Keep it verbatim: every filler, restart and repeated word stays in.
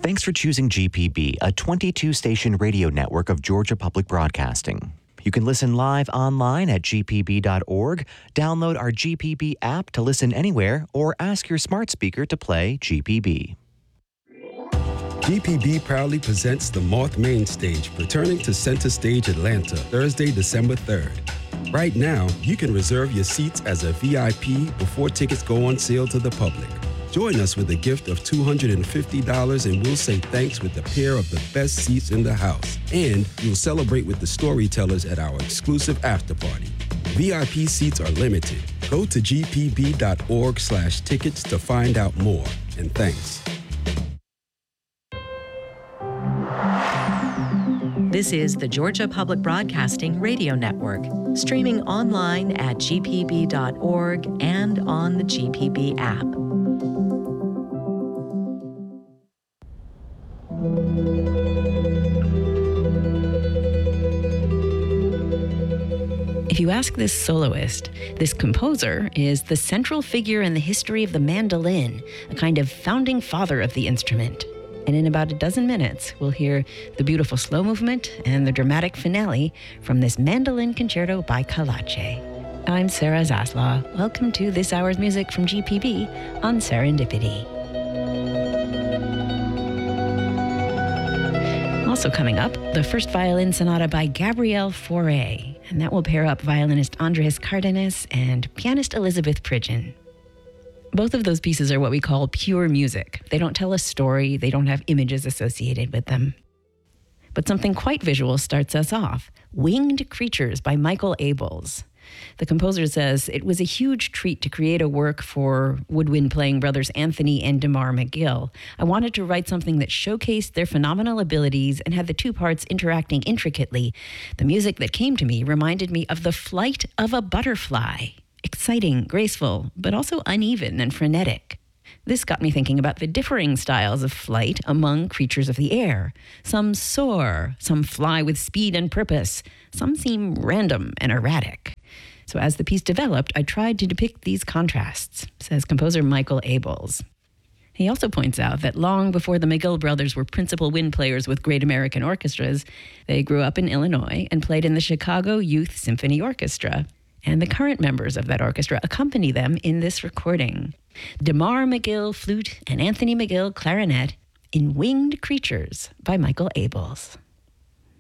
Thanks for choosing G P B, a twenty-two station radio network of Georgia Public Broadcasting. You can listen live online at g p b dot org, download our G P B app to listen anywhere, or ask your smart speaker to play G P B. G P B proudly presents the Moth Main Stage, returning to Center Stage Atlanta, Thursday, December third. Right now, you can reserve your seats as a V I P before tickets go on sale to the public. Join us with a gift of two hundred fifty dollars and we'll say thanks with a pair of the best seats in the house. And you'll celebrate with the storytellers at our exclusive after party. V I P seats are limited. Go to g p b dot org slash tickets to find out more. And thanks. This is the Georgia Public Broadcasting Radio Network, streaming online at g p b dot org and on the G P B app. If you ask this soloist, this composer is the central figure in the history of the mandolin, a kind of founding father of the instrument. And in about a dozen minutes, we'll hear the beautiful slow movement and the dramatic finale from this mandolin concerto by Kalache. I'm Sarah Zaslaw. Welcome to this hour's music from G P B on Serendipity. Also coming up, the first violin sonata by Gabrielle Fauré, and that will pair up violinist Andres Cardenas and pianist Elizabeth Pridgeon. Both of those pieces are what we call pure music. They don't tell a story, they don't have images associated with them. But something quite visual starts us off, Winged Creatures by Michael Abels. The composer says, it was a huge treat to create a work for woodwind-playing brothers Anthony and Damar McGill. I wanted to write something that showcased their phenomenal abilities and had the two parts interacting intricately. The music that came to me reminded me of the flight of a butterfly. Exciting, graceful, but also uneven and frenetic. This got me thinking about the differing styles of flight among creatures of the air. Some soar, some fly with speed and purpose, some seem random and erratic. So as the piece developed, I tried to depict these contrasts, says composer Michael Abels. He also points out that long before the McGill brothers were principal wind players with great American orchestras, they grew up in Illinois and played in the Chicago Youth Symphony Orchestra. And the current members of that orchestra accompany them in this recording. Damar McGill flute and Anthony McGill clarinet in Winged Creatures by Michael Abels.